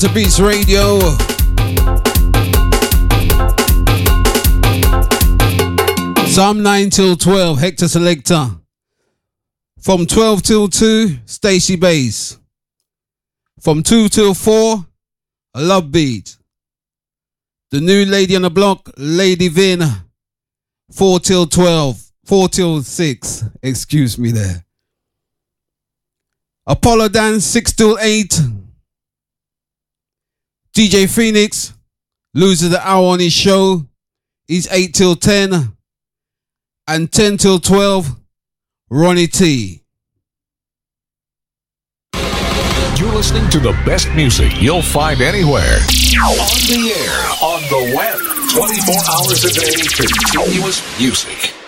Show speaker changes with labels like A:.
A: To Beats Radio. Some 9 till 12, Hector Selector. From 12 till 2, Stacey Bass. From 2 till 4, a Love Beat. The new lady on the block, Lady Vin. 4 till 12, 4 till 6, excuse me there. Apollo Dan, 6 till 8. DJ Phoenix loses the hour on his show. He's 8 till 10. And 10 till 12, Ronnie T.
B: You're listening to the best music you'll find anywhere. On the air, on the web, 24 hours a day, continuous music.